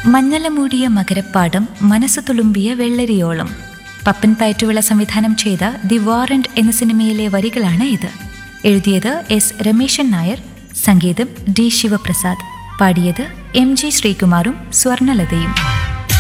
മഞ്ഞല മൂടിയ മകരപ്പാടം മനസ്സു തുളുമ്പിയ വെള്ളരിയോളം. പപ്പൻ പയറ്റുവിള സംവിധാനം ചെയ്ത ദി വാറന്റ് എന്ന സിനിമയിലെ വരികളാണ് ഇത്. എഴുതിയത് എസ് രമേശൻ നായർ, സംഗീതം ഡി ശിവപ്രസാദ്, പാടിയത് എം ജി ശ്രീകുമാറും സ്വർണലതയും.